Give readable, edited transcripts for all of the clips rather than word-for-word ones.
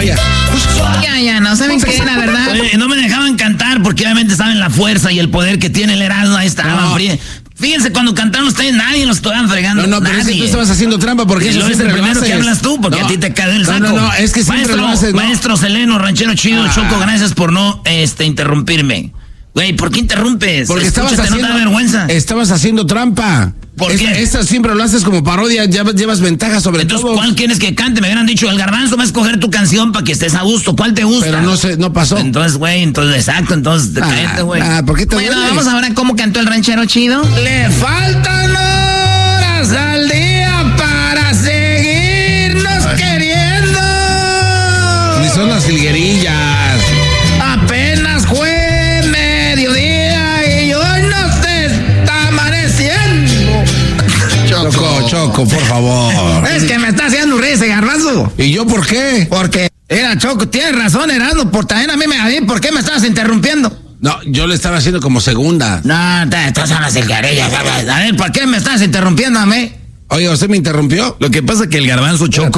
vaya. Ya, no saben qué, la verdad. Oye, no me dejaban cantar porque obviamente saben la fuerza y el poder que tiene el Erasmo. Ahí estaban. Fíjense, cuando cantaron ustedes, nadie los estaban fregando. No, pero es que tú estabas haciendo trampa porque eso es el primero que hablas tú, porque a ti te cae el saco. No, es que siempre lo haces, Maestro Seleno, ranchero chido, Choco, gracias por no interrumpirme. Güey, ¿por qué interrumpes? Porque estabas haciendo... ¿No te da vergüenza? Estabas haciendo trampa. ¿Por qué? Esta siempre lo haces como parodia, ya llevas ventaja sobre todo. Entonces, ¿cuál quieres que cante? Me hubieran dicho, el Garbanzo va a escoger tu canción para que estés a gusto. ¿Cuál te gusta? Pero no pasó. Entonces, güey, exacto, cállate, güey. ¿Por qué te Bueno, vamos ahora a cómo cantó el ranchero chido. Le faltan horas al día para seguirnos queriendo. Ni son las jilguerillas. Apenas fue mediodía y hoy no te está amaneciendo. Choco, por favor. Es que me está haciendo risa, Garbanzo. ¿Y yo por qué? Porque, Choco, tienes razón, Erasmo, también a mí ¿por qué me estabas interrumpiendo? No, yo le estaba haciendo como segunda. No, estás en las cigarrillas. A ver, ¿por qué me estás interrumpiendo a mí? Oye, ¿usted me interrumpió? Lo que pasa es que el Garbanzo, Choco,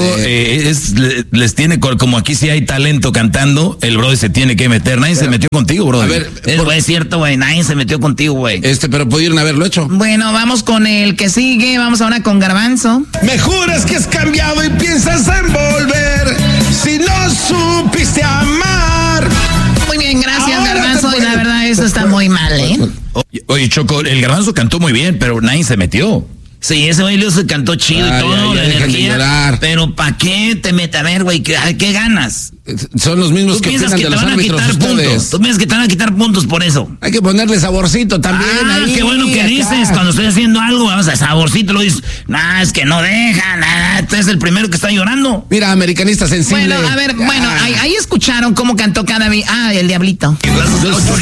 les tiene, como aquí sí hay talento cantando, el brother se tiene que meter. Nadie se metió contigo, brother. A ver, es cierto, güey, nadie se metió contigo, güey. Pero pudieron haberlo hecho. Bueno, vamos con el que sigue, vamos ahora con Garbanzo. Me juras que has cambiado y piensas en volver, si no supiste amar. Muy bien, gracias, Garbanzo, y la verdad eso está muy mal, ¿eh? Oye, Choco, el Garbanzo cantó muy bien, pero nadie se metió. Sí, ese güey se cantó chido y todo, la energía. Pero ¿para qué te metes? A ver, güey, ¿qué ganas? Son los mismos que opinan de los árbitros ustedes. Tú piensas que te van a quitar puntos por eso. Hay que ponerle saborcito también. Qué bueno que dices. Cuando estoy haciendo algo, vamos a saborcito, lo dices. Es que no deja, nada. Tú eres el primero que está llorando. Mira, americanista sensible. Bueno, a ver, ahí escucharon cómo cantó cada vez. El Diablito.